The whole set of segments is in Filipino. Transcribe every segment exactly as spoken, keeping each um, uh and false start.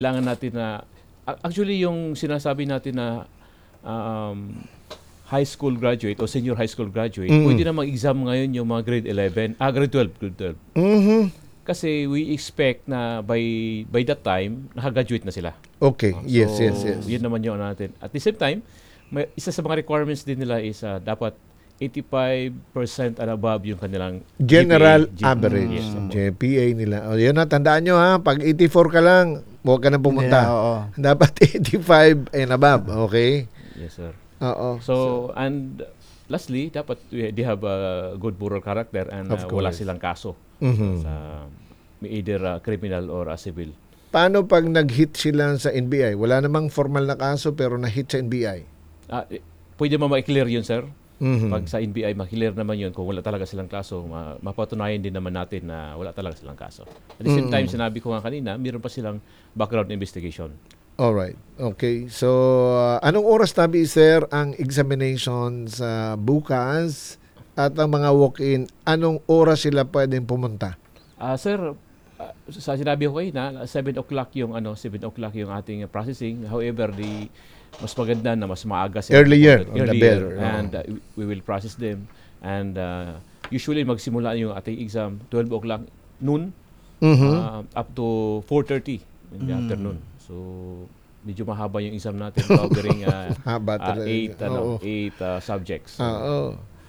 Kailangan natin na, actually yung sinasabi natin na um, high school graduate o senior high school graduate, Mm. pwede na mag-exam ngayon yung mga grade eleven, ah grade twelve, grade twelve. Mhm. Kasi we expect na by by that time, nakagraduate na sila. Okay. Ah, Yes, so, yes, yes. yun naman yung ano natin. At the same time, may, isa sa mga requirements din nila is ah, dapat eighty-five percent and above yung kanilang General G P A. average. Yes, opo. G P A nila. O, yun na, tandaan nyo ha. Pag eighty-four ka lang, huwag ka na pumunta. Yeah, oo. Dapat eighty-five and above. Okay? Yes, sir. Oo. So, and lastly, dapat we- they have a good moral character and Of uh, wala course. silang kaso Mhm. sa either uh, criminal or uh, civil. Paano pag nag-hit sila sa N B I? Wala namang formal na kaso pero na-hit sa N B I. Ah, eh, pwede mo ma-clear yun, sir. Mhm. Pag sa N B I, ma-clear naman yun kung wala talaga silang kaso. Ma- mapatunayan din naman natin na wala talaga silang kaso. At the same Mm. time, sinabi ko nga kanina, mayroon pa silang background investigation. Alright. Okay. So, uh, anong oras tabi, sir, ang examination sa bukas at ang mga walk-in? Anong oras sila pwedeng pumunta? Ah, sir, ah, sa sinabi ko kayo na seven o'clock yung ano, seven o'clock yung ating uh, processing. However, the mas maganda na mas maaga sila Earlier, pupunta. on the earlier better, oo. and uh, we will process them and uh, usually magsimula yung ating exam twelve o'clock noon Mhm. uh, up to four thirty in the Mm. afternoon. So medyo mahaba yung exam natin covering uh, Haba uh, talaga. eight ano, Oo. eight uh, subjects. So, Oo.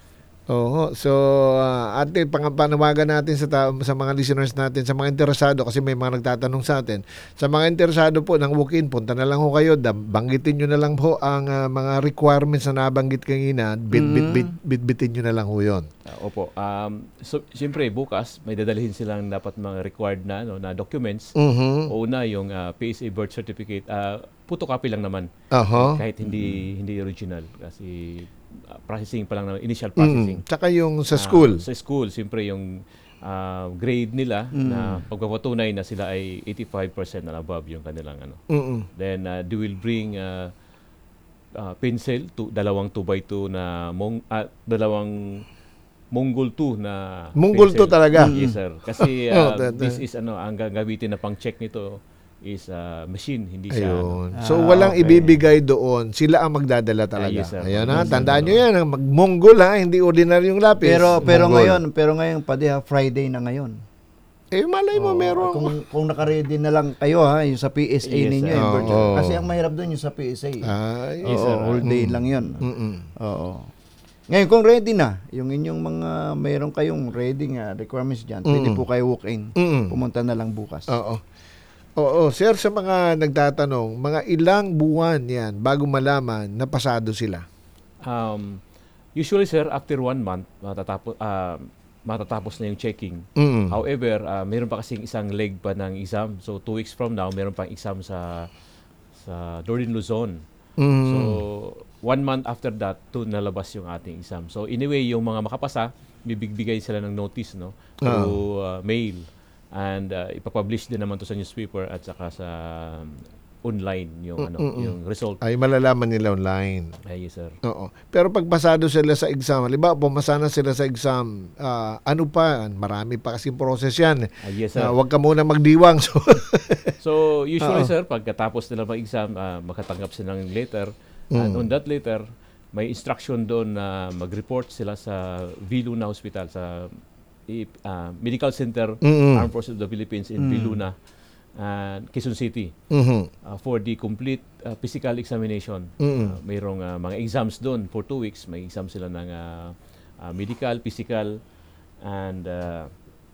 Oo. So, uh, ate, pangapanawagan natin sa, ta- sa mga listeners natin, sa mga interesado, kasi may mga nagtatanong sa atin. Sa mga interesado po ng walk-in, punta na lang ho kayo. Dam- Banggitin nyo na lang po ang uh, mga requirements na nabanggit kanina. Bit, bit, bit, bit, bitin nyo na lang ho yun. Uh, opo. Um, so, siyempre, bukas, may dadalhin silang dapat mga required na, ano, na documents. Mhm. Una, yung uh, P S A birth certificate. Uh, photocopy lang naman. Aha. Kahit hindi hindi original. Kasi uh, processing pa lang naman, initial Mm. processing. Tsaka yung sa Ah, school. sa school, siyempre yung ah, grade nila na pagpapatunay na sila ay eighty-five percent and above yung kanilang ano. Mm-mm. Then uh, they will bring uh, uh, pencil, to, dalawang two by two na mong, ah, dalawang Mongol two na Mongol two pencil. talaga? Yes, sir. Kasi uh, Oh, that- this that- is ano, ang gagamitin na pang-check nito is uh, machine, hindi siya ano. Ayun. So, Ah, walang okay. ibibigay doon. Sila ang magdadala talaga. yes, sir. Ayun ha. Yes, sir. Tandaan nyo yan. ang Mag-Mongol ha. Hindi ordinaryong lapis. Pero pero Mongol. ngayon, pero ngayon pati ha, Friday na ngayon. Eh, malay mo, Oo, meron. Kung kung naka-ready na lang kayo ha, yung sa P S A Yes, ninyo, sir. yung Oo. virtual. Kasi ang mahirap doon yung sa P S A. Ay, Yes, Oo, sir. whole day Mm. lang 'yon. Mm-mm. Oo. Ngayon kung ready na, yung inyong mga mayroon kayong ready nga requirements diyan, pwede Mm. po kayo walk-in. Mm-mm. Pumunta na lang bukas. Oo. Oo, sir, sa mga nagtatanong, mga ilang buwan yan bago malaman na pasado sila? Um, usually, sir, after one month, matatapos, ah, matatapos na yung checking. Mm. However, ah, mayroon pa kasing isang leg pa ng exam. So, two weeks from now, mayroon pang exam sa sa Northern Luzon. Mm. So, one month after that, to nalabas yung ating exam. So, anyway, yung mga makapasa, bibigbigay sila ng notice, no? Through ah, mail. And uh, ipapublish din naman to sa newspaper at saka sa um, online yung ano Mm-mm. yung result. Ay, malalaman nila online. Ay, yes, sir. Oo. Pero pag pasado sila sa exam, halimbawa, pumasa na sila sa exam, ah, ano pa, marami pa kasing process yan. Ay, yes, sir. Ah, huwag ka muna magdiwang. So, So, usually, Oo. sir, pagkatapos nila mag-exam, ah, makatanggap sila ng letter. And Mm. on that letter, may instruction doon na mag-report sila sa Viluna Hospital, sa i- ah, Medical Center, Mm-mm. Armed Forces of the Philippines in Mm. Viluna, and Quezon City, Mhm. ah, for the complete ah, physical examination. Mm-mm. Ah, mayroong ah, mga exams doon for two weeks. May exam sila ng ah, ah, medical, physical, and uh,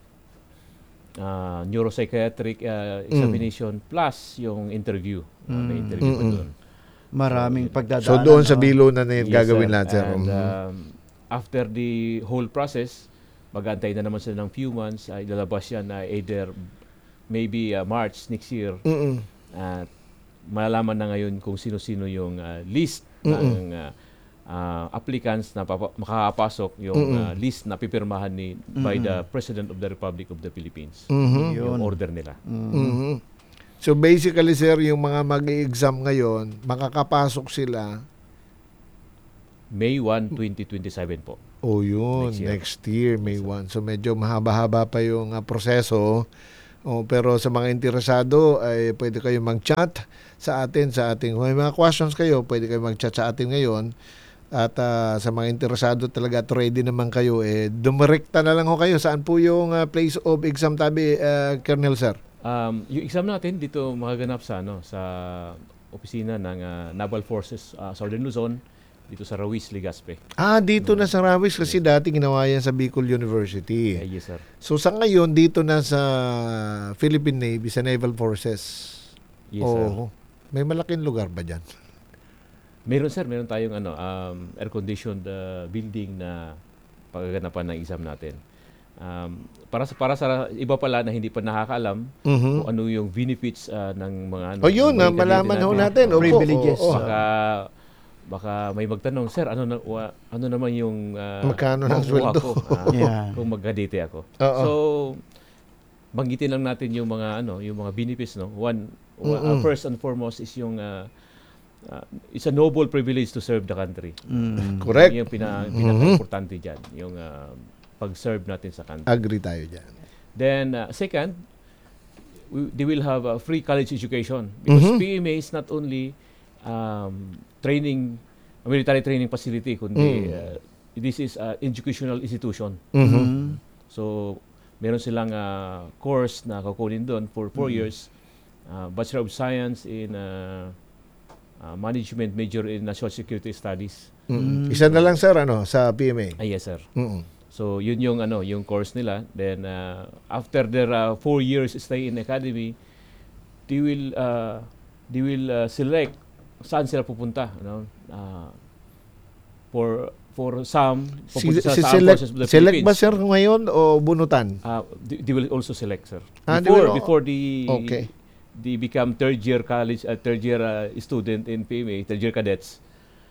uh, neuropsychiatric uh, examination plus yung interview. Uh, may Mm. interview pa Mm-mm. doon. Maraming pagdadaanan. So, doon sa no? Biluna na yun Yes, gagawin sir. lahat, sir. And Mhm. um, after the whole process, mag-aantay na naman sila ng few months. Uh, ilalabas yan na either maybe uh, March next year. Mm-mm. At malalaman na ngayon kung sino-sino yung uh, list Mm-mm. ng uh, uh, applicants na papa- makakapasok, yung Mm-mm. uh, list na pipirmahan ni by Mm-mm. the President of the Republic of the Philippines. Mhm. Yung Yun. order nila. Mm. Mhm. So basically, sir, yung mga mag-exam ngayon, makakapasok sila. May first, twenty twenty-seven po. O yun, Next year. next year, May Yes, sir. first. So medyo mahaba-haba pa yung ah, proseso. Oh, pero sa mga interesado ay pwede kayo mag-chat sa atin sa ating kung may mga questions kayo, pwede kayo mag-chat sa atin ngayon. At ah, sa mga interesado talaga at ready naman kayo, eh, dumirekta na lang ho kayo. Saan po yung ah, place of exam tabi, ah, Colonel Sir? Um, yung exam natin dito magaganap sa ano sa opisina ng ah, Naval Forces ah, Southern Luzon dito sa Ruiz, Legazpi. Ah, dito na sa Rawis kasi dati ginawa yan sa Bicol University. Yeah, yes sir. So sa ngayon, dito na sa Philippine Navy, sa Naval Forces. Yes sir. Oo. May malaking lugar ba dyan? Meron sir, meron tayong ano um, air-conditioned uh, building na pagaganapan ng exam natin. Um, para sa para sa iba pala na hindi pa nakakaalam Mhm. kung ano yung benefits uh, ng mga ano. O yun, ng na mga malaman ho kandidato natin. Opo, Privileges. oo, oo. Baka baka may magtanong, sir, ano na wa- ano naman yung uh, Magkano ng makukuha sweldo? ko, ah, Yeah. kung magkadite ako. Oo. So banggitin lang natin yung mga ano, yung mga benefits no. One uh, Mm-mm. first and foremost is yung uh, uh, it's a noble privilege to serve the country. Mm. Correct. Yung pina, Mhm. pinaka-importante diyan, yung uh, pag-serve natin sa country. Agree tayo dyan. Then uh, second, we, they will have a free college education because Mhm. P M A is not only um, training, a military training facility, kundi Mm. uh, this is an educational institution. Mhm. Mm. So, meron silang uh, course na kukunin doon for four years. Uh, Bachelor of Science in uh, uh, Management, major in uh, Social Security Studies. Mm. Isa na lang sir ano sa P M A. Ah, yes, sir. Mm. So, yun yung ano, yung course nila. Then uh, after their uh, four years stay in academy, they will uh, they will uh, select saan sila pupunta, no? Uh, for for some Si, pupunta si sa Armed select, Forces of the select ba Philippines. sir ngayon o bunutan? Uh, they, they will also select, sir. Ah, they Before will- before the Okay. they become third year college, uh, third year uh, student in P M A, third year cadets,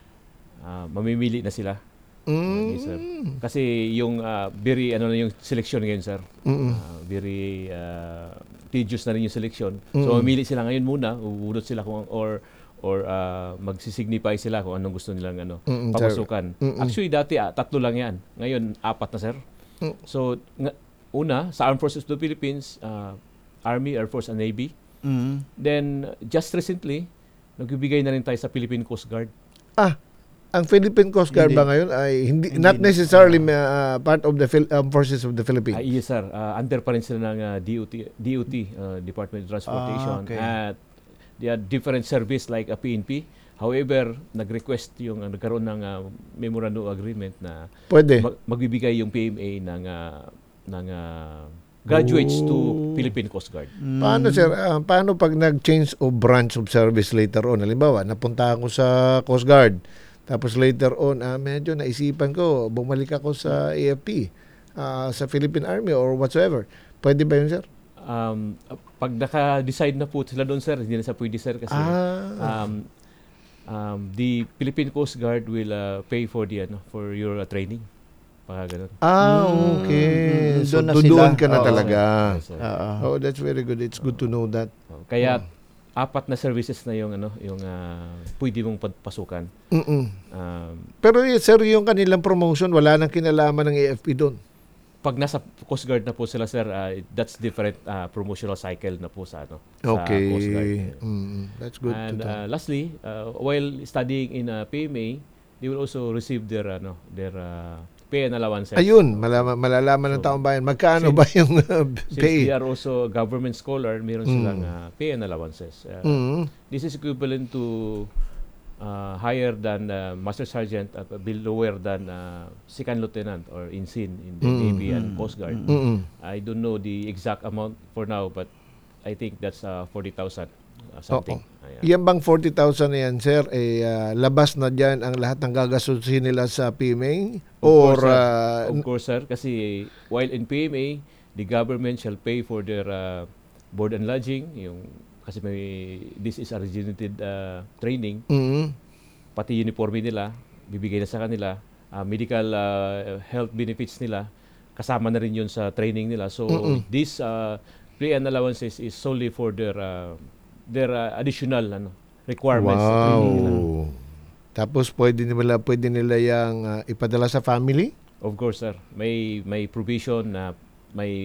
uh, mamimili na sila. Mm. Yes, sir. Kasi yung uh, very ano na yung selection ngayon, sir. Mm. Uh, very uh, tedious na rin yung selection. Mm. So mamili sila ngayon muna, ubunot sila kung or or uh, magsisignify sila kung anong gusto nilang ano Mm, sir. papasukan. Mm-mm. Actually dati ah, tatlo lang 'yan. Ngayon apat na, sir. Mm. So nga, una sa Armed Forces of the Philippines, uh, Army, Air Force and Navy. Mm. Then just recently nagbibigay na rin tayo sa Philippine Coast Guard. Ah, ang Philippine Coast Guard Hindi. ba ngayon ay hindi, Hindi not na. necessarily uh, part of the Phil- um, Forces of the Philippines. Ah, yes, sir. Uh, under pa rin sila ng uh, D O T, D O T uh, Department of Transportation. Ah, okay. At they are different service like a P N P. However, nag-request yung uh, nagkaroon ng uh, memorandum of agreement na Pwede. mag- magbibigay yung P M A ng uh, ng uh, graduates to Oh. Philippine Coast Guard. Mm. Paano sir, ah, paano pag nag-change of branch of service later on? Halimbawa, napunta ako sa Coast Guard. Tapos later on, ah, medyo naisipan ko, bumalik ako sa A F P, ah, sa Philippine Army or whatsoever. Pwede ba yun, sir? Um, uh, pag naka-decide na po sila doon, sir, hindi na sa pwede, sir, kasi Ah, um, um, the Philippine Coast Guard will uh, pay for the ano, for your uh, training. Pagka ganun. ah Mm, okay. mm, So, doon na doon sila. ka na Oo. talaga. Yes, sir. Oo. Oh, that's very good. It's good to know that. Oh, Kaya apat na services na yung ano, yung uh, pwede mong pad- pasukan. Mm-mm. Um, Pero eh, sir, yung kanilang promotion, wala nang kinalaman ng A F P doon. pag nasa Coast Guard na po sila, sir, uh, that's different uh, promotional cycle na po sa ano, sa Coast Guard. Okay. Mm, that's good And to know. uh, lastly, uh, while studying in uh, P M A, they will also receive their ano, their uh, pay and allowances. Ayun, malalaman, malalaman ng So, taong bayan. Magkano since- ba yung uh, Since pay? they are also a government scholar, meron Mm. silang uh, pay and allowances. Uh, Mm. This is equivalent to uh, higher than uh, Master Sergeant, uh, bill lower than uh, Second Lieutenant or Ensign in the Mm. Navy and Mm. Coast Guard. Mm. Mm-mm. I don't know the exact amount for now, but I think that's uh, forty thousand uh, something. Ayan. Yan bang forty thousand na yan, sir, eh, ah, labas na dyan ang lahat ng gagastusin nila sa P M A? Of Or, course, sir. ah, Of course, sir, kasi while in P M A, the government shall pay for their uh, board and lodging, yung kasi may this is a regenerated uh, training, mm, pati uniforme nila, bibigay na sa kanila, uh, medical uh, health benefits nila, kasama na rin yun sa training nila. So, Mm-mm. this uh, pay and allowances is solely for their uh, their uh, additional ano, requirements sa training nila. wow. Tapos pwede nila pwede nila yang ah, ipadala sa family? Of course, sir. May may provision na may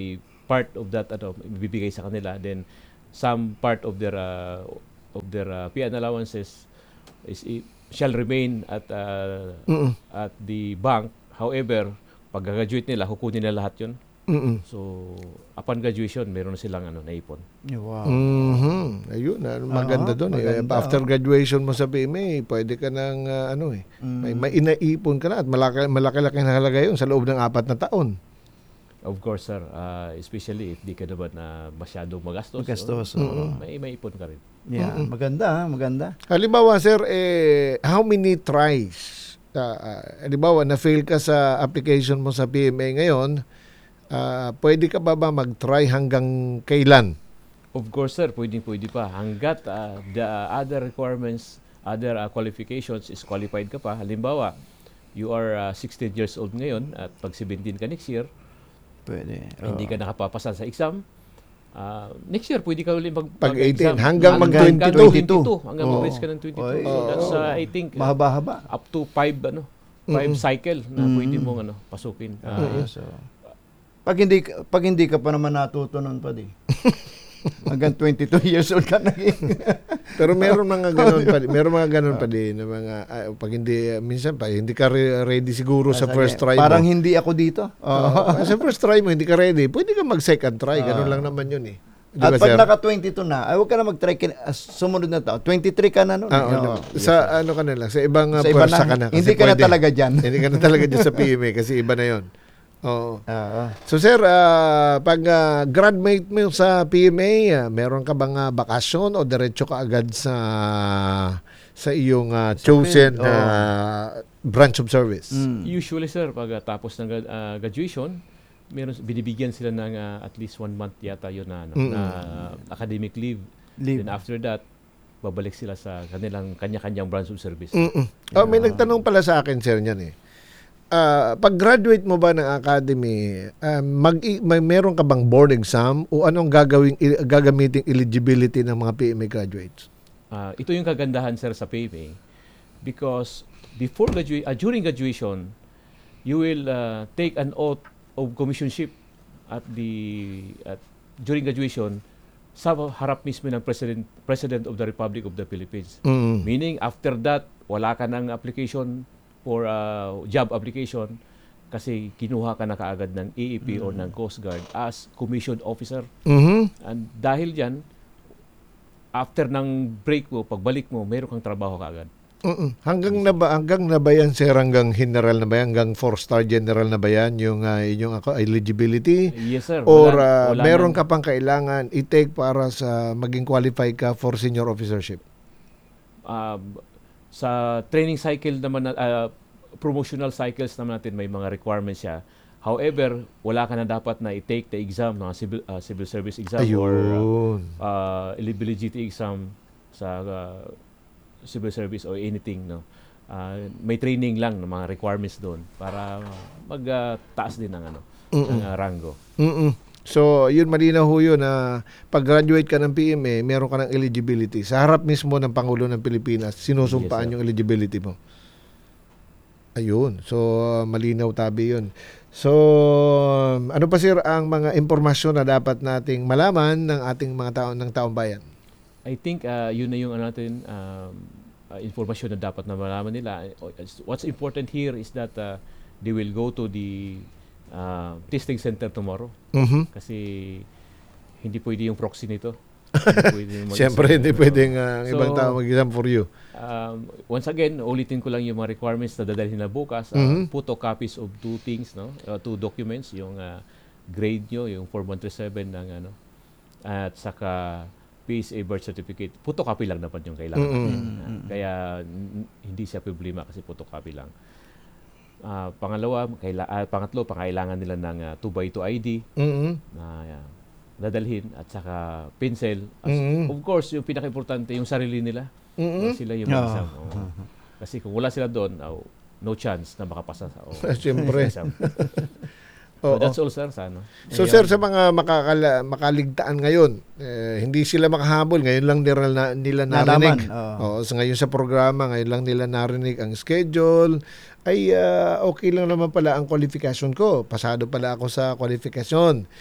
part of that ano ibibigay sa kanila, then some part of their uh, of their uh, P N allowances is i- shall remain at uh, Mm-mm. at the bank. However, pag graduate nila, kukunin nila lahat 'yun. Mm-mm. So, upon graduation, meron na silang ano naipon. Wow. Mhm. Ayun, ah, maganda Oo, doon eh. maganda, After oh. graduation mo sa P M A, pwede ka nang ah, ano eh, Mm. may, may inaipon ka na at malaki malaki-laki na halaga 'yun sa loob ng apat na taon. Of course, sir, uh, especially if di ka naman na masyadong magastos. Magastos, so, oo. may maipon ka rin. Yeah, maganda, ha, maganda. Halimbawa, sir, eh, how many tries? Uh, uh, halimbawa, na-fail ka sa application mo sa P M A ngayon, ah, pwede ka ba ba mag-try hanggang kailan? Of course, sir, pwede-pwede pa. Hanggat uh, the other requirements, other uh, qualifications is qualified ka pa. Halimbawa, you are uh, sixteen years old ngayon at pag seventeen ka next year, Pwede. hindi ka nakapapasa sa exam, uh, next year pwede ka ulit mag, Pag mag-exam. eighteen, hanggang Hanggang mag-twenty-two. Hanggang Oo. mag-reach ka ng twenty-two. Oy. So that's, uh, Oo. I think, uh, Mahaba-haba. up to five, ano, five Mm-mm. cycle na Mm. pwede mong ano, pasukin. Ah, Uh, so, pag hindi ka- pag hindi ka pa naman natuto nun pa di. Hanggang twenty-two years old ka naging. Pero meron mga ganun pa, meron mga ganun pa din na mga ah, pag hindi minsan pa hindi ka re- ready siguro sa Sabi, first try Parang mo. hindi ako dito. Oo. sa first try mo hindi ka ready, pwede ka mag second try, ganun Ah. lang naman 'yun eh. Di At ba, pag sir? naka twenty-two na, ay huwag ka na mag-try kin- ah, sumunod na tao. twenty-three ka na nun. Ah, eh. oo. Oo. sa ano ka na lang, sa ibang uh, Sa iba pwersa na, ka na. kasi hindi ka na pwede. talaga dyan. hindi ka na talaga dyan sa P M A kasi iba na 'yon. Oo. Oo. So sir, ah, pag ah, graduate mo sa P M A, ah, meron ka bang ah, bakasyon o diretso ka agad sa sa iyong ah, chosen field, oo. ah, branch of service? Mm. Usually, sir, pag uh, tapos ng gra- uh, graduation, meron binibigyan sila ng uh, at least one month yata yun na, ano, Mm-mm. na uh, academic leave. Leave. Then after that, babalik sila sa kanilang kanya-kanyang branch of service. Mm-mm. Oh, may Yeah. nagtanong pala sa akin, sir, niyan eh. Ah, pag graduate mo ba ng academy, ah, mag may meron ka bang board exam o anong gagawing i- gagamiting eligibility ng mga P M A graduates? Uh, ito yung kagandahan, sir, sa P M A because before gradua- uh, during graduation, you will uh, take an oath of commissionship at the at during graduation sa harap mismo ng President President of the Republic of the Philippines. Mm. Meaning, after that, wala ka ng application for uh, job application kasi kinuha ka na kaagad ng A A P or ng Coast Guard as commissioned officer. Mhm. And dahil dyan, after ng break mo, pagbalik mo, meron kang trabaho kaagad. Mm-mm. Hanggang na ba hanggang na ba yan, sir, hanggang general na ba yan, hanggang four-star general na ba yan yung uh, inyong ako eligibility? Yes, sir. Or Wala- ah, wala meron nang- ka pang kailangan i-take para sa maging qualified ka for senior officership? uh, sa training cycle naman, na- uh, promotional cycles naman natin, may mga requirements siya. However, wala ka na dapat na i-take the exam, mga civil, uh, civil service exam or uh, Ayun. uh, eligibility exam sa uh, civil service or anything, no. Uh, may training lang ng mga requirements doon para magtaas din ng ano ng uh, rango. Mm-mm. So, yun malinaw ho yun na pag-graduate ka ng P M A, meron ka ng eligibility. Sa harap mismo ng Pangulo ng Pilipinas, sinusumpaan Yes, sir. yung eligibility mo. Ayun. So, malinaw tabi yun. So, ano pa sir ang mga impormasyon na dapat nating malaman ng ating mga tao ng taong bayan? I think uh, yun na yung ano natin um, uh, informasyon na dapat na malaman nila. What's important here is that uh, they will go to the uh, testing center tomorrow Mhm. kasi hindi pwede yung proxy nito. Hindi pwede yung mag-exam. Siyempre, hindi pwedeng uh, ang So, ibang tao mag-exam for you. Um, once again, ulitin ko lang yung mga requirements na dadalhin na bukas. Uh, Mhm. Photocopies of two things, no? Uh, two documents, yung uh, grade nyo, yung form one thirty-seven ng ano, at saka P S A birth certificate. Photocopy lang dapat yung kailangan. Mm-mm. natin. Uh, kaya n- hindi siya problema kasi photocopy lang. Uh, pangalawa, kaila- uh, pangatlo, pangailangan nila ng uh, two by two I D Mhm. na uh, dadalhin at saka pencil. As- Mhm. Of course, yung pinaka-importante, yung sarili nila. Mhm. Sila yung Oo. exam. Oo. Kasi kung wala sila doon, oh, no chance na makapasa sa oh, Siyempre. exam. Oo. So that's all, sir, sa ano. So sir, sa mga makakala, makaligtaan ngayon, eh, hindi sila makahabol. Ngayon lang nila, na, nila narinig. Nalaman, oo. Oo, so ngayon sa programa, ngayon lang nila narinig ang schedule. Ay, ah, okay lang naman pala ang qualification ko. Pasado pala ako sa qualification.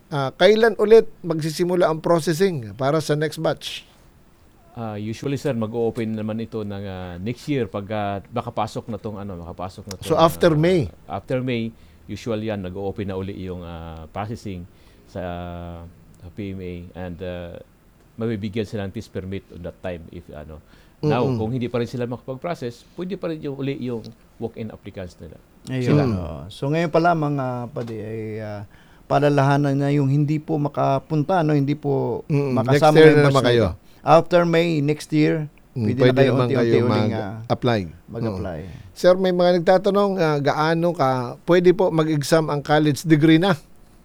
ah, kailan ulit magsisimula ang processing para sa next batch? Ah, usually sir, mag-o-open naman ito ng ah, next year pag ah, makapasok na tong ano, makapasok na tong, So, after ah, May? After May, usual yan, nag-o-open na uli yung ah, processing sa ah, P M A and uh, mabibigyan sila ng T I S permit on that time if ano. Now, Mm-mm. kung hindi pa rin sila makapag-process, pwede pa rin yung uli yung walk-in applicants nila. Ayun. Sila. oo. So ngayon pa lamang uh, padi ay uh, palalahanan na yung hindi po makapunta, no, hindi po Mm, makasama next year ngayong na batch naman kayo. nito. After May next year, Mm, pwede, pwede na kayo naman kayo unti-unti uling uh, mag-apply. mag-apply. Sir, may mga nagtatanong, ah, gaano ka, pwede po mag-exam ang college degree na?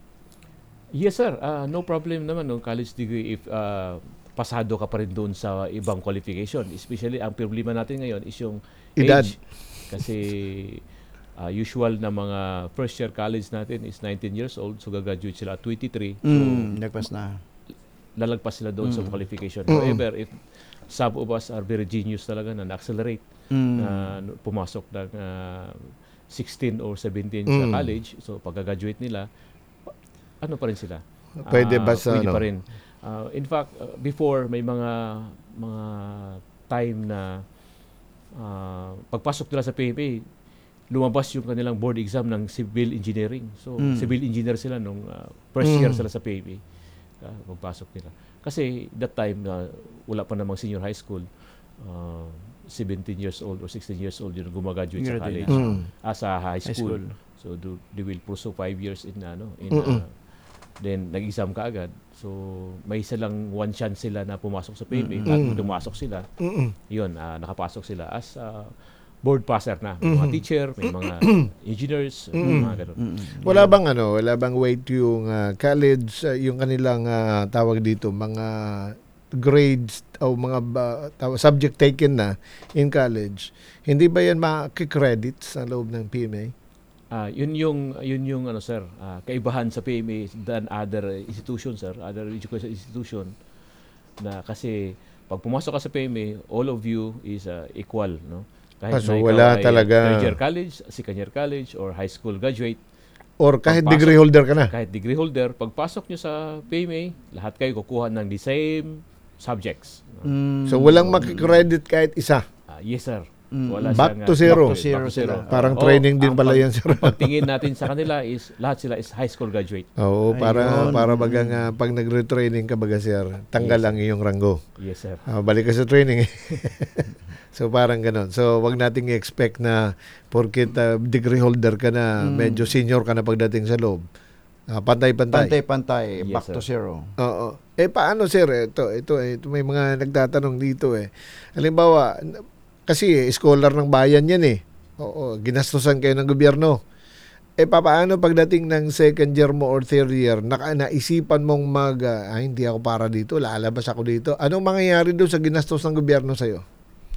Yes sir, Ah, no problem naman ng college degree if ah, pasado ka pa rin doon sa ibang qualification. Especially ang problema natin ngayon is yung Edad. age. Kasi ah, usual na mga first year college natin is nineteen years old, so gagraduate sila at twenty-three. So Mm, nagpas na. lalagpas sila doon sa Mm. qualification. Mm. However, if some of us are very genius talaga na na-accelerate, Mm. na pumasok ng ah, sixteen or seventeen sa Mm. college, so pagka-graduate nila, pa- ano pa rin sila? Pwede Ah, ba sa pwede ano? pa rin. Ah, in fact, uh, before may mga mga time na ah, pagpasok nila sa P M A, lumabas yung kanilang board exam ng civil engineering. So, Mm. civil engineer sila nung ah, first year Mm. sila sa P M A. ah, pagpasok nila. Kasi that time, na wala pa namang senior high school, ah, seventeen years old or sixteen years old yun gumagraduate sa Graduate college. na. Mm. Ah, sa high High school. school. So, do, they will pursue five years in ano, in Mm-mm. ah, then nag-exam ka agad. So, may isa lang one chance sila na pumasok sa P M A. Mm-mm. At Mm. kung pumasok sila, Mm-mm. yun, ah, nakapasok sila as ah, board passer na. May Mhm. mga teacher, may mga engineers, may Mm. mga ganun. Mm. Wala bang ano, wala bang weight yung ah, college, ah, yung kanilang ah, tawag dito, mga grades o mga ba, taw- subject taken na in college, hindi ba yan makikredit sa loob ng P M A? Ah, yun yung yun yung ano sir, ah, kaibahan sa P M A than other institutions sir, other education institution na kasi pag pumasok ka sa P M A, all of you is ah, equal, no? Ah, so na ikaw wala ay talaga- third year college, second year college or high school graduate, Or kahit Pagpasok- degree holder ka na? kahit degree holder, pagpasok nyo sa P M A, lahat kayo kukuha ng the same subjects. no? Mm. So walang makikredit kahit isa. Ah, yes sir. Mm. Wala Back siyang, to ah, zero. Back to zero sila. Parang Oo, training din ang pala pag- yan, sir. ang pagtingin natin sa kanila is lahat sila is high school graduate. Oo, para Ayun. para bagang ah, pag nagre-training ka baga sir, tanggal Yes. ang iyong ranggo. Yes sir. Ah, balik ka sa training. eh. So parang ganon. So wag nating i-expect na porket ah, degree holder ka na, Mm. medyo senior ka na pagdating sa loob. Ah, pantay-pantay. Pantay-pantay, Yes, back to sir. zero. Oo. Eh paano sir? Ito, ito, ito may mga nagtatanong dito eh. Halimbawa, n- kasi eh, scholar ng bayan yan eh. Oo, ginastusan kayo ng gobyerno. Eh paano pagdating ng second year mo or third year, naka, naisipan mong mag, ah, ah, hindi ako para dito, lalabas ako dito. Anong mangyayari doon sa ginastos ng gobyerno sa'yo?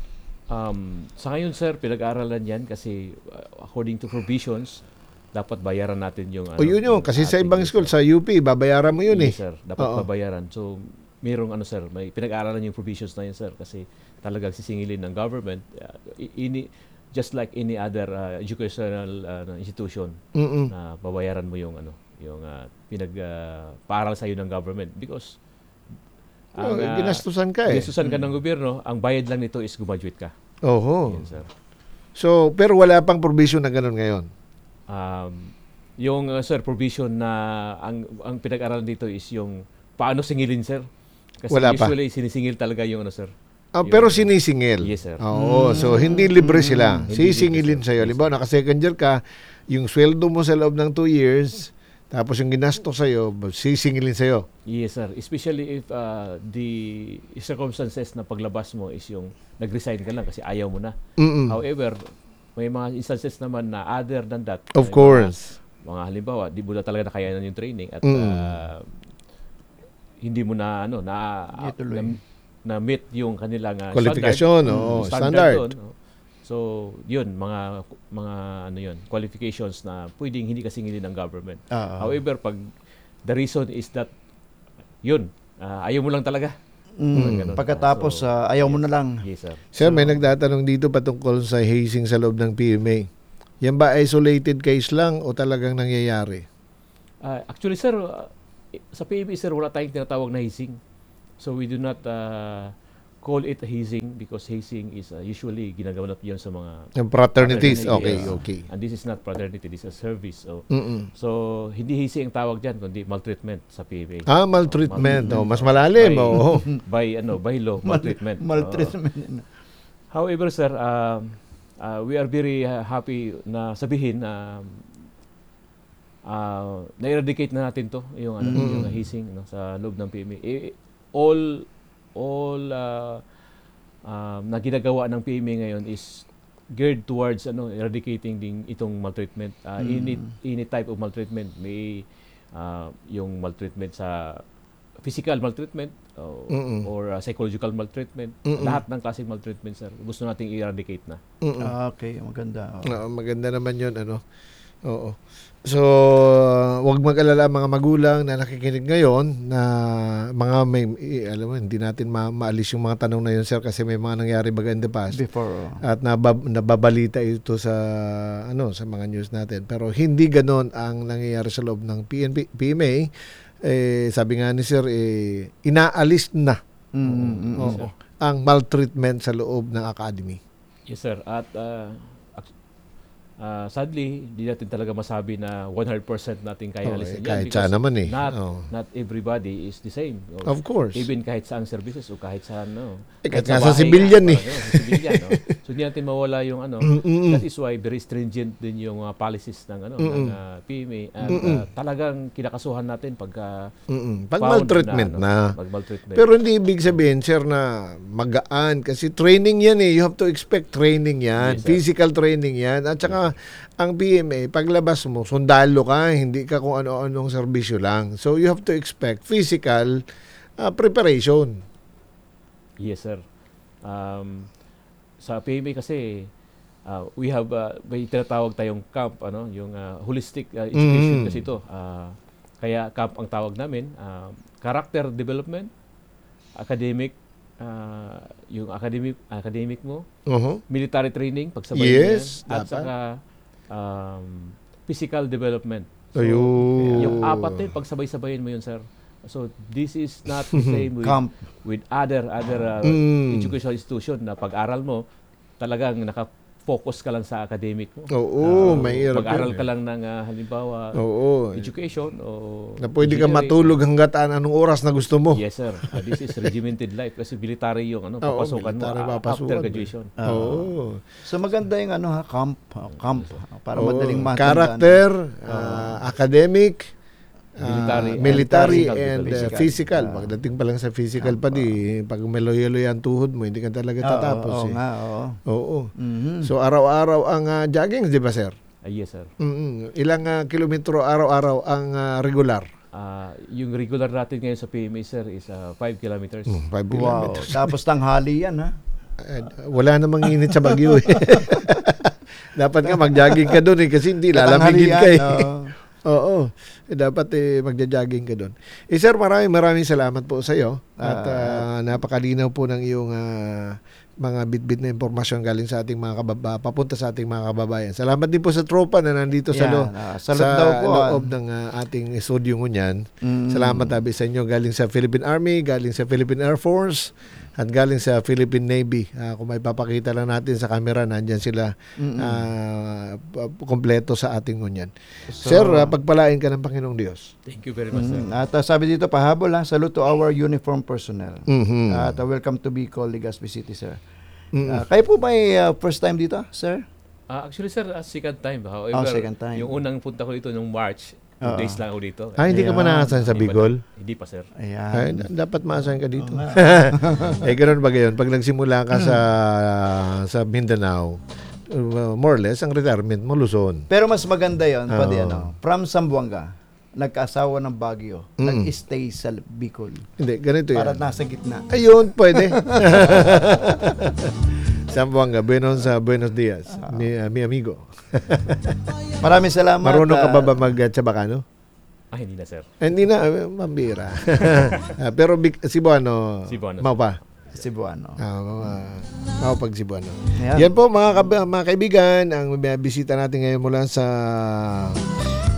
Um, sa ngayon sir, pinag-aaralan yan kasi uh, according to provisions, dapat bayaran natin yung O yun yun, kasi sa ating- ibang school, sa U P, babayaran mo yun eh. Yes, sir. Dapat Oo. babayaran. So, mayroong ano sir, may pinag-aaralan yung provisions na yun sir kasi talagang sisingilin ng government uh, i- ini just like any other uh, educational uh, institution Mm-mm. na babayaran mo yung ano, yung uh, pinag uh, paaral sa ng government because Oh, ang, uh, ginastusan ka eh. ginastusan ka ng gobyerno, ang bayad lang nito is graduate ka. Oho. Yan, sir. So, pero wala pang provision na ganun ngayon. Um, yung uh, sir provision na ang ang pinag-aralan dito is yung paano singilin sir. Kasi Wala pa. usually sinisingil talaga yung ano sir. Ah, Yung- pero sinisingil. Yes, sir. Oo, so hindi libre sila. Hindi libre, Sisingilin sir. sa'yo. Yes, Halimbawa, naka-second year ka, yung sweldo mo sa loob ng two years, tapos yung ginasto sa'yo, sisingilin sa'yo. Yes sir. Especially if uh, the circumstances na paglabas mo is yung nag-resign ka lang kasi ayaw mo na. Mm-mm. However, may mga instances naman na other than that. Of may course. Mga, mga halimbawa, di mo na talaga nakayanan yung training at Mm. uh, hindi mo na ano na Hindi tuloy. na, na meet yung kanilang uh, Qualification, standard. oo, Mm, standard. doon, no? So, yun, mga mga ano yun, qualifications na pwedeng hindi kasi singilin ng government. Ah, However, pag the reason is that yun, ah, ayaw mo lang talaga. mm, ganun. pagkatapos, So, ah, ayaw mo yes. na lang. Yes, sir. Sir, may nagtatanong dito patungkol sa hazing sa loob ng P M A. Yan ba isolated case lang o talagang nangyayari? Ah, actually, sir, ah, sa P M A, sir, wala tayong tinatawag na hazing. So we do not uh, call it hazing because hazing is uh, usually ginagawa natin yun sa mga Yung fraternities, fraternity, okay, yes. okay. And this is not fraternity, this is service. So, Mm-mm. so hindi hazing ang tawag dyan, kundi maltreatment sa P M A. Ah, maltreatment. Oh, mas malalim. By, Oo. by, ano, by law, maltreatment. Oo. Maltreatment. However, sir, um, uh, we are very uh, happy na sabihin na uh, na-eradicate na natin to, yung, ano, Mm. yung hazing no, sa loob ng P M A. Eh, all all uh, um, na ginagawa ng P M A ngayon is geared towards ano eradicating din itong maltreatment. Uh, Mm. any, any type of maltreatment. May uh, yung maltreatment sa physical maltreatment o, Mm-mm. or uh, psychological maltreatment. Mm-mm. Lahat ng klaseng maltreatment, sir. Gusto nating i-eradicate na. Mm-mm. Ah, okay, maganda. Oo. Oo, maganda naman yun, ano. Oo. So, wag mag-alala mga magulang na nakikinig ngayon na mga may, eh, alam mo, hindi natin ma- maalis yung mga tanong na yun, sir, kasi may mga nangyari baga in the past. Before. oh. At nabab- nababalita ito sa ano sa mga news natin. Pero hindi ganon ang nangyayari sa loob ng P N P, P M A. Eh, sabi nga ni sir, eh, inaalis na Mm, mm, mm, oo, sir. ang maltreatment sa loob ng academy. Yes, sir. At uh, ac- uh, sadly, di natin talaga masabi na one hundred percent natin kaya Oo, alisin eh, yan. kahit because saan naman eh. Not, Oo. not everybody is the same. Of course. Even kahit saang services o kahit saan, no. Eh, kahit nga sa bahay civilian nga, eh. parang, no, sa civilian, no. So, hindi natin mawala yung ano. Mm-mm. That is why very stringent din yung uh, policies ng ano Mm-mm. ng uh, P M A at Mm-mm. uh, talagang kinakasuhan natin pagka Mm-mm. Pag found maltreatment ano, na. pag maltreatment. Pero hindi ibig sabihin, sir, na magaan. Kasi training yan eh. You have to expect training yan. Yes, sir. Physical training yan. At saka, ang P M A, paglabas mo, sundalo ka. Hindi ka kung ano-anong serbisyo lang. So, you have to expect physical uh, preparation. Yes, sir. Um, sa P M A kasi, uh, we have, uh, may tinatawag tayong camp, ano, yung uh, holistic uh, education Mm. kasi ito. Uh, kaya camp ang tawag namin. Uh, character development, academic, uh, yung academic, academic mo, Uh-huh. military training, pagsabay Yes, mo yan, at dapat. saka um, physical development. Ayun. Yung apat din, pagsabay-sabayin mo yun, sir. So, this is not the same with, Camp. with other other uh, Mm. educational institution na pag-aral mo, talagang naka-focus ka lang sa academic mo. Oo, Uh, mahirap Pag-aral yun ka eh. lang ng uh, halimbawa, Oo. education o Na pwede ka engineering. matulog hanggat anong oras na gusto mo. Yes, sir. Uh, this is regimented life kasi military yung ano, Oo, papasukan mo military uh, papasukan after mo. graduation. Ah. Oo. So maganda yung ano ha, camp. ah, camp. ah, Para Oo. madaling matandaan. Character, uh, academic, Military, uh, military and and, physical. uh, physical. Ah. Pagdating pa lang sa physical pa di, pag meloy-loy ang tuhod mo, hindi ka talaga Oo, tatapos oo eh. nga, oo. Oo. Mhm. So araw-araw ang uh, jogging, di ba sir? Ah, yes, sir. Mm-mm. Ilang uh, kilometro araw-araw ang uh, regular? Uh, yung regular natin ngayon sa P M A, sir, is uh, five kilometers. Mm, five Wow. kilometers. Tapos tanghali yan ha. Eh, wala namang init sa Baguio eh. Dapat nga mag-jogging ka doon eh kasi hindi lalamigin ka eh. Katanghalian, oo. Oo. Eh, dapat eh, magja-jogging ka doon. Eh sir, maraming maraming salamat po sa iyo at Ah. ah, napakalinaw po ng iyong ah, mga bit-bit na impormasyon galing sa ating mga kababa, papunta sa ating mga kababayan. Salamat din po sa tropa na nandito sa Yan, lo, ah, salud sa daw po, ah. loob ng ah, ating studio ngunyan. Mm. Salamat tabi sa inyo galing sa Philippine Army, galing sa Philippine Air Force, at galing sa Philippine Navy. Ah, kung may papakita lang natin sa camera, nandyan sila Mm-mm. ah, p- kompleto sa ating ngunyan. So, Sir, ah, pagpalain ka ng Panginoong Diyos. Thank you very much, sir. Mm, At uh, sabi dito, pahabol ha, salute to our uniform personnel. Mhm. At uh, welcome to Bicol, Legazpi City, sir. Mm. Uh, kayo po ba ay uh, first time dito, sir? Ah, actually, sir, uh, second time. However, Oh, second time. yung unang punta ko dito nung March, two Oo. days lang ako dito. Ah, hindi ka pa Ayan. nakasan sa Hindi pa Bicol? na- Hindi pa, sir. Ay, Ayan. d- dapat maasahan ka dito. eh, ganoon ba gayon? Pag nagsimula ka sa sa Mindanao, uh, more or less, ang retirement mo, Luzon. Pero mas maganda yon, Oo. pwede ano, from Zamboanga, nagkaasawa ng Baguio, Mm. nag-stay sa Bicol. Hindi, ganito Para yan. nasa gitna. Ayun, pwede. Sambuanga, Buenos, uh, Buenos Dias, mi, uh, mi amigo. Maraming salamat. Marunong ka ah, ba ba mag-Chabacano? Ah, hindi na, sir. Eh, hindi na, eh, mambira. Ah, pero Bic- Cebuano, Cebuano. mau pa. Cebuano. Ah, mga, mau pag Cebuano. Ayan. Yan po mga, kab- mga kaibigan, ang bisita natin ngayon mula sa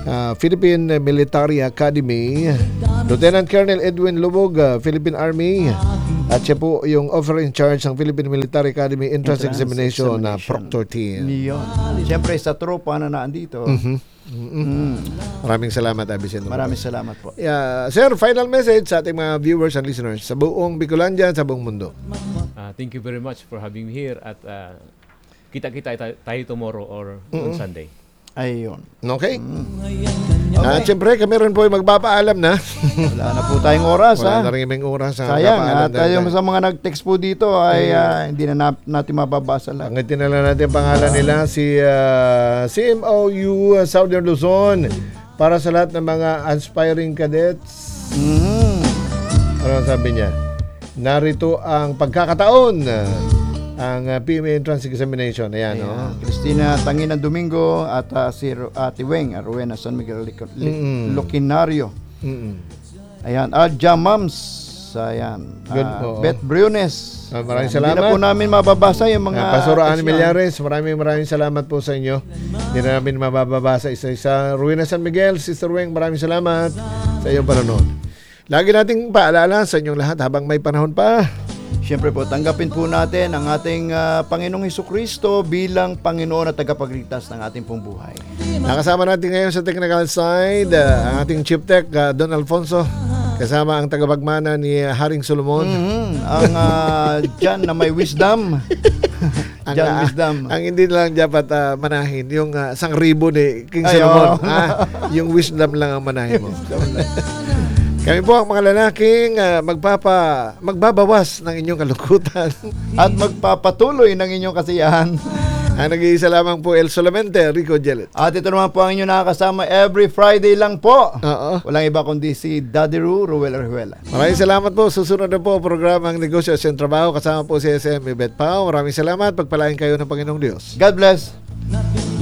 ah, Philippine Military Academy, Lieutenant Colonel Edwin Lubog, ah, Philippine Army, at siya po yung officer in charge ng Philippine Military Academy Entrance, Entrance Examination na Examination. Proctor Team. Yun. Siyempre, sa tropa na naandito. Mm. Maraming salamat, Abiseno. Maraming salamat po. Yeah, sir, final message sa ating mga viewers and listeners sa buong Bicolandia, sa buong mundo. Uh, thank you very much for having me here at uh, kita-kita tayo, tayo tomorrow or on Sunday. Ayun. Okay? At syempre, kami rin po ay magpapaalam na. Wala na po tayong oras, Wala ha? na rin kaming oras. sa Sayang, magpapaalam at dahil- tayo sa mga nag-text po dito ay ah, hindi na na- natin mababasa lang. Pangitin na lang natin ang pangalan nila, si ah, C M O U uh, Southern Luzon, para sa lahat ng mga aspiring cadets. Mm. Ano ang sabi niya? Narito ang pagkakataon, uh, ang uh, P M A Entrance Examination. Ayan, Ayan. oh. Christina Tanginan Domingo at ah, si Ro- Ate Weng, Rowena San Miguel Lic- Li- Mm. Locinario. Mm-mm. Ayan, Adja Mams. Ayan. Good, Ah, oo. Beth Briones. Ah, maraming Ayan, Hindi salamat. na po namin mababasa yung mga Uh, Pastor Ani text yan. Millares, maraming maraming salamat po sa inyo. Hindi na namin mababasa isa-isa. Rowena San Miguel, Sister Weng, maraming salamat sa iyong panonood. Lagi nating paalala sa inyong lahat habang may panahon pa. Siyempre po, tanggapin po natin ang ating ah, Panginoong Hesukristo bilang Panginoon at tagapagligtas ng ating pong buhay. Nakasama natin ngayon sa technical side uh, ang ating Chief Tech, uh, Don Alfonso, kasama ang tagapagmana ni uh, Haring Solomon. Mhm. Ang ah, Jan na may wisdom. Ang, Jan uh, wisdom. ang hindi lang dapat uh, manahin, yung uh, sang ribo ni King Ay, Solomon. oo. Ah, yung wisdom lang ang manahin mo. Kami po ang mga lalaking uh, magpapa, magbabawas ng inyong kalukutan. At magpapatuloy ng inyong kasiyahan. Ang nag-iisa lamang po, El Solamente, Rico Jelet. At ito naman po ang inyong nakakasama every Friday lang po. Oo. Walang iba kundi si Daddy Ru, Ruel Arjuela. Maraming salamat po. Susunod na po ang programang Negosyo at Trabaho. Kasama po si S M Ibet Pao. Maraming salamat. Pagpalain kayo ng Panginoong Diyos. God bless.